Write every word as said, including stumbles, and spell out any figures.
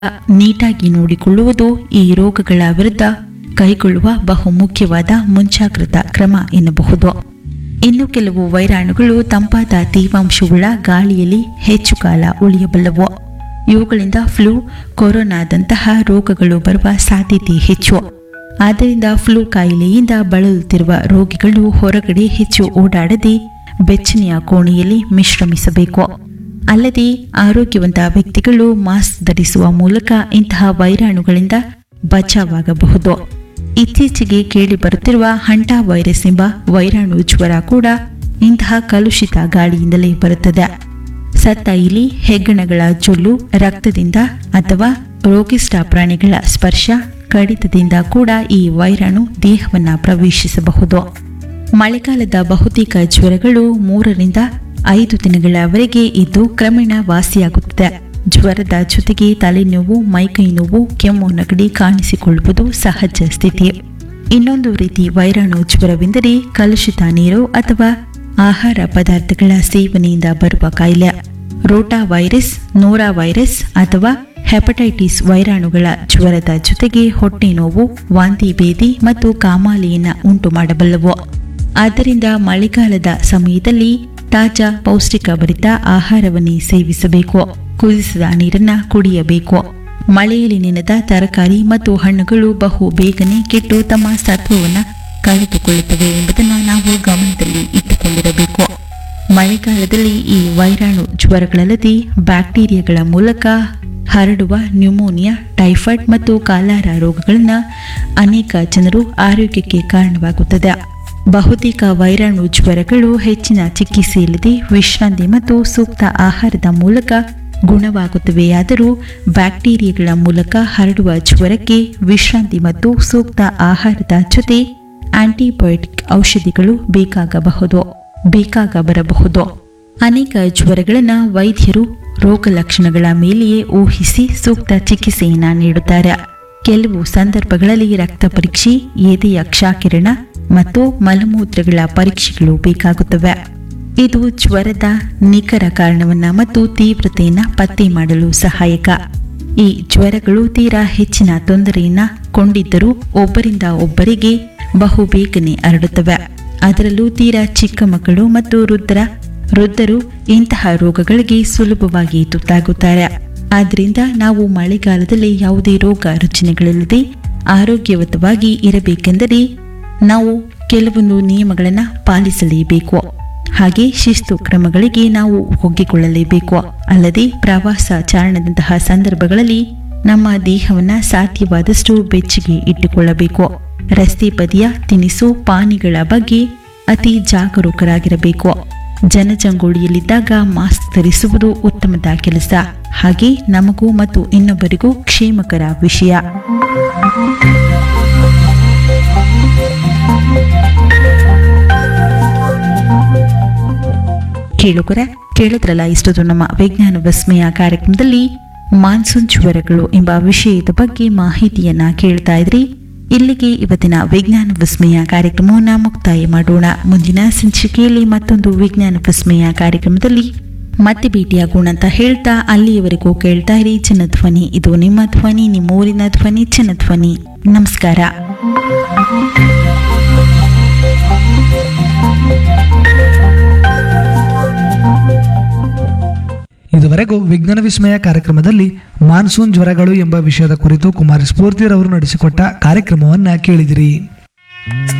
ನೀಟಾಗಿ ನೋಡಿಕೊಳ್ಳುವುದು ಈ ರೋಗಗಳ ವಿರುದ್ಧ ಕೈಗೊಳ್ಳುವ ಬಹುಮುಖ್ಯವಾದ ಮುಂಜಾಗ್ರತಾ ಕ್ರಮ ಎನ್ನಬಹುದು. ಇನ್ನು ಕೆಲವು ವೈರಾಣುಗಳು ತಂಪಾದ ತೇವಾಂಶವುಳ್ಳ ಗಾಳಿಯಲ್ಲಿ ಹೆಚ್ಚು ಕಾಲ ಉಳಿಯಬಲ್ಲವು. ಇವುಗಳಿಂದ ಫ್ಲೂ, ಕೊರೋನಾದಂತಹ ರೋಗಗಳು ಬರುವ ಸಾಧ್ಯತೆ ಹೆಚ್ಚು. ಆದ್ದರಿಂದ ಫ್ಲೂ ಕಾಯಿಲೆಯಿಂದ ಬಳಲುತ್ತಿರುವ ರೋಗಿಗಳು ಹೊರಗಡೆ ಹೆಚ್ಚು ಓಡಾಡದೆ ಬೆಚ್ಚನೆಯ ಕೋಣೆಯಲ್ಲಿ ವಿಶ್ರಮಿಸಬೇಕು. ಅಲ್ಲದೆ ಆರೋಗ್ಯವಂತ ವ್ಯಕ್ತಿಗಳು ಮಾಸ್ಕ್ ಧರಿಸುವ ಮೂಲಕ ಇಂತಹ ವೈರಾಣುಗಳಿಂದ ಬಚಾವಾಗಬಹುದು. ಇತ್ತೀಚೆಗೆ ಕೇಳಿಬರುತ್ತಿರುವ ಹಂಟಾ ವೈರಸ್ ಎಂಬ ವೈರಾಣು ಜ್ವರ ಕೂಡ ಇಂತಹ ಕಲುಷಿತ ಗಾಳಿಯಿಂದಲೇ ಬರುತ್ತದೆ. ಸತ್ತ ಇಲಿ, ಹೆಗ್ಗಣಗಳ ಜೊಲ್ಲು, ರಕ್ತದಿಂದ ಅಥವಾ ರೋಗಿಷ್ಠ ಪ್ರಾಣಿಗಳ ಸ್ಪರ್ಶ, ಕಡಿತದಿಂದ ಕೂಡ ಈ ವೈರಾಣು ದೇಹವನ್ನ ಪ್ರವೇಶಿಸಬಹುದು. ಮಳೆಗಾಲದ ಬಹುತೇಕ ಜ್ವರಗಳು ಮೂರರಿಂದ ಐದು ದಿನಗಳವರೆಗೆ ಇದ್ದು ಕ್ರಮೇಣ ವಾಸಿಯಾಗುತ್ತದೆ. ಜ್ವರದ ಜೊತೆಗೆ ತಲೆನೋವು, ಮೈಕೈ ನೋವು, ಕೆಮ್ಮು, ನೆಗಡಿ ಕಾಣಿಸಿಕೊಳ್ಳುವುದು ಸಹಜ ಸ್ಥಿತಿ. ಇನ್ನೊಂದು ರೀತಿ ವೈರಾಣು ಜ್ವರವೆಂದರೆ ಕಲುಷಿತ ನೀರು ಅಥವಾ ಆಹಾರ ಪದಾರ್ಥಗಳ ಸೇವನೆಯಿಂದ ಬರುವ ಕಾಯಿಲೆ. ರೋಟಾ ವೈರಸ್, ನೋರಾ ವೈರಸ್ ಅಥವಾ ಹೆಪಟೈಟಿಸ್ ವೈರಾಣುಗಳ ಜ್ವರದ ಜೊತೆಗೆ ಹೊಟ್ಟೆ ನೋವು, ವಾಂತಿ ಭೇದಿ ಮತ್ತು ಕಾಮಾಲೆಯನ್ನು ಉಂಟು ಮಾಡಬಲ್ಲವು. ಆದ್ದರಿಂದ ಮಳೆಗಾಲದ ಸಮಯದಲ್ಲಿ ತಾಜಾ ಪೌಷ್ಟಿಕಭರಿತ ಆಹಾರವನ್ನೇ ಸೇವಿಸಬೇಕು. ಕುದಿಸಿದ ನೀರನ್ನ ಕುಡಿಯಬೇಕು. ಮಳೆಯಲ್ಲಿ ನೆನೆದ ತರಕಾರಿ ಮತ್ತು ಹಣ್ಣುಗಳು ಬಹು ಬೇಗನೆ ಕೆಟ್ಟು ತಮ್ಮ ಸತ್ವವನ್ನು ಕಳೆದುಕೊಳ್ಳುತ್ತವೆ ಎಂಬುದನ್ನು ನಾವು ಗಮನದಲ್ಲಿ ಇಟ್ಟುಕೊಂಡಿರಬೇಕು. ಮಳೆಗಾಲದಲ್ಲಿ ಈ ವೈರಾಣು ಜ್ವರಗಳಲ್ಲದೆ ಬ್ಯಾಕ್ಟೀರಿಯಾಗಳ ಮೂಲಕ ಹರಡುವ ನ್ಯೂಮೋನಿಯಾ, ಟೈಫಾಯ್ಡ್ ಮತ್ತು ಕಾಲಾರ ರೋಗಗಳನ್ನು ಅನೇಕ ಜನರು ಆರೋಗ್ಯಕ್ಕೆ ಕಾರಣವಾಗುತ್ತದೆ. ಬಹುತೇಕ ವೈರಾಣು ಜ್ವರಗಳು ಹೆಚ್ಚಿನ ಚಿಕಿತ್ಸೆಯಿಲ್ಲದೆ ವಿಶ್ರಾಂತಿ ಮತ್ತು ಸೂಕ್ತ ಆಹಾರದ ಮೂಲಕ ಗುಣವಾಗುತ್ತವೆಯಾದರೂ ಬ್ಯಾಕ್ಟೀರಿಯಾಗಳ ಮೂಲಕ ಹರಡುವ ಜ್ವರಕ್ಕೆ ವಿಶ್ರಾಂತಿ ಮತ್ತು ಸೂಕ್ತ ಆಹಾರದ ಜೊತೆ ಆಂಟಿಬಯೋಟಿಕ್ ಔಷಧಿಗಳು ಬೇಕಾಗಬಹುದು ಬೇಕಾಗ ಬರಬಹುದು. ಅನೇಕ ಜ್ವರಗಳನ್ನು ವೈದ್ಯರು ರೋಗ ಲಕ್ಷಣಗಳ ಮೇಲೆಯೇ ಊಹಿಸಿ ಸೂಕ್ತ ಚಿಕಿತ್ಸೆಯನ್ನು ನೀಡುತ್ತಾರೆ. ಕೆಲವು ಸಂದರ್ಭಗಳಲ್ಲಿ ರಕ್ತ ಪರೀಕ್ಷೆ, ಎದೆಯ ಕ್ಷಕಿರಣ ಮತ್ತು ಮಲಮೂತ್ರಗಳ ಪರೀಕ್ಷೆಗಳು ಬೇಕಾಗುತ್ತವೆ. ಇದು ಜ್ವರದ ನಿಖರ ಕಾರಣವನ್ನ ಮತ್ತು ತೀವ್ರತೆಯನ್ನ ಪತ್ತೆ ಮಾಡಲು ಸಹಾಯಕ. ಈ ಜ್ವರಗಳು ತೀರಾ ಹೆಚ್ಚಿನ ತೊಂದರೆಯನ್ನ ಕೊಂಡಿದ್ದರೂ ಒಬ್ಬರಿಂದ ಒಬ್ಬರಿಗೆ ಬಹು ಬೇಗನೆ ಹರಡುತ್ತವೆ. ಅದರಲ್ಲೂ ತೀರಾ ಚಿಕ್ಕ ಮಕ್ಕಳು ಮತ್ತು ವೃದ್ಧರ ವೃದ್ಧರು ಇಂತಹ ರೋಗಗಳಿಗೆ ಸುಲಭವಾಗಿ ತುತ್ತಾಗುತ್ತಾರೆ. ಆದ್ದರಿಂದ ನಾವು ಮಳೆಗಾಲದಲ್ಲಿ ಯಾವುದೇ ರೋಗ ರುಜಿನಗಳಿಲ್ಲದೆ ಆರೋಗ್ಯವಂತವಾಗಿ ಇರಬೇಕೆಂದರೆ ನಾವು ಕೆಲವೊಂದು ನಿಯಮಗಳನ್ನು ಪಾಲಿಸಲೇಬೇಕು. ಹಾಗೆ ಶಿಸ್ತು ಕ್ರಮಗಳಿಗೆ ನಾವು ಒಗ್ಗಿಕೊಳ್ಳಲೇಬೇಕು. ಅಲ್ಲದೆ ಪ್ರವಾಸ ಚಾರಣದಂತಹ ಸಂದರ್ಭಗಳಲ್ಲಿ ನಮ್ಮ ದೇಹವನ್ನು ಸಾಧ್ಯವಾದಷ್ಟು ಬೆಚ್ಚಗೆ ಇಟ್ಟುಕೊಳ್ಳಬೇಕು. ರಸ್ತೆ ಬದಿಯ ತಿನಿಸು ಪಾನೀಯಗಳ ಬಗ್ಗೆ ಅತಿ ಜಾಗರೂಕರಾಗಿರಬೇಕು. ಜನಜಂಗುಳಿಯಲ್ಲಿದ್ದಾಗ ಮಾಸ್ಕ್ ಧರಿಸುವುದು ಉತ್ತಮದ ಕೆಲಸ. ಹಾಗೆ ನಮಗೂ ಮತ್ತು ಇನ್ನೊಬ್ಬರಿಗೂ ಕ್ಷೇಮಕರ ವಿಷಯ. ಕೇಳುಗರೆ, ಕೇಳಿದ್ರಲ್ಲ ಇಷ್ಟೊಂದು ನಮ್ಮ ವಿಜ್ಞಾನ ವಿಸ್ಮಯ ಕಾರ್ಯಕ್ರಮದಲ್ಲಿ ಮಾನ್ಸೂನ್ ಜ್ವರಗಳು ಎಂಬ ವಿಷಯದ ಬಗ್ಗೆ ಮಾಹಿತಿಯನ್ನ ಕೇಳ್ತಾ ಇದ್ರಿ. ಇಲ್ಲಿಗೆ ಇವತ್ತಿನ ವಿಜ್ಞಾನ ವಿಸ್ಮಯ ಕಾರ್ಯಕ್ರಮವನ್ನು ಮುಕ್ತಾಯ ಮಾಡೋಣ. ಮುಂದಿನ ಸಂಚಿಕೆಯಲ್ಲಿ ಮತ್ತೊಂದು ವಿಜ್ಞಾನ ವಿಸ್ಮಯ ಕಾರ್ಯಕ್ರಮದಲ್ಲಿ ಮತ್ತೆ ಭೇಟಿಯಾಗೋಣ ಅಂತ ಹೇಳ್ತಾ ಅಲ್ಲಿಯವರೆಗೂ ಕೇಳ್ತಾ ಇರಿ ಜನಧ್ವನಿ. ಇದು ನಿಮ್ಮ ಧ್ವನಿ, ನಿಮ್ಮ ಊರಿನ ಧ್ವನಿ, ಜನಧ್ವನಿ. ನಮಸ್ಕಾರ. ಇದುವರೆಗೂ ವಿಜ್ಞಾನ ವಿಸ್ಮಯ ಕಾರ್ಯಕ್ರಮದಲ್ಲಿ ಮಾನ್ಸೂನ್ ಜ್ವರಗಳು ಎಂಬ ವಿಷಯದ ಕುರಿತು ಕುಮಾರಿ ಸ್ಫೂರ್ತಿರವರು ನಡೆಸಿಕೊಟ್ಟ ಕಾರ್ಯಕ್ರಮವನ್ನ ಕೇಳಿದಿರಿ.